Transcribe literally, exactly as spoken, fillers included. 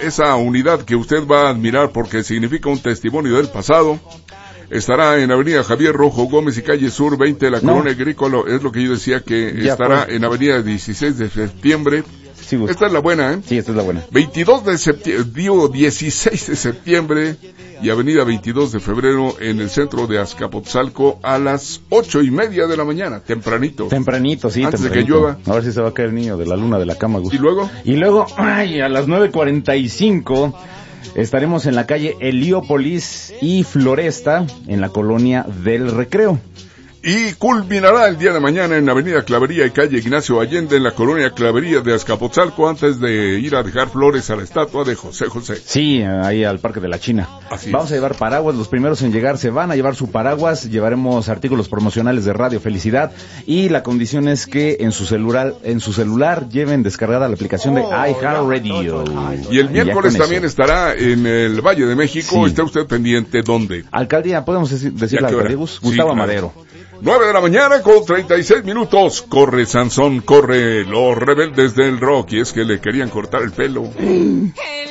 esa unidad que usted va a admirar porque significa un testimonio del pasado, estará en Avenida Javier Rojo Gómez y Calle Sur veinte de la no. Colonia Agrícola, es lo que yo decía que ya estará pues. En Avenida dieciséis de septiembre. Sí, esta es la buena, ¿eh? Sí, esta es la buena. veintidós de septiembre, digo dieciséis de septiembre y Avenida veintidós de febrero en el centro de Azcapotzalco a las ocho y media de la mañana, tempranito. Tempranito, sí, antes tempranito. de que llueva. A ver si se va a caer el niño de la luna de la cama, Gus. ¿Y luego? Y luego, ay, a las nueve cuarenta y cinco estaremos en la calle Heliópolis y Floresta, en la colonia del Recreo. Y culminará el día de mañana en Avenida Clavería y calle Ignacio Allende en la colonia Clavería de Azcapotzalco antes de ir a dejar flores a la estatua de José José. Sí, ahí al Parque de la China. Así Vamos es. a llevar paraguas, los primeros en llegar se van a llevar su paraguas, llevaremos artículos promocionales de Radio Felicidad y la condición es que en su celular en su celular lleven descargada la aplicación de oh, iHeartRadio. Y el miércoles también eso. Estará en el Valle de México, sí. Está usted pendiente, ¿dónde? Alcaldía, podemos decir, decir la alcaldía, Gustavo sí, claro. Madero. nueve de la mañana con treinta y seis minutos. Corre, Sansón, corre. Los rebeldes del rock. Y es que le querían cortar el pelo.